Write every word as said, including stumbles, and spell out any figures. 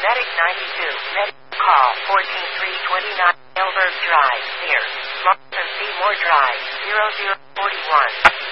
Medic ninety-two. Medic call fourteen three twenty-nine Elberg Drive, near Lawson Seymour Drive, zero zero four one.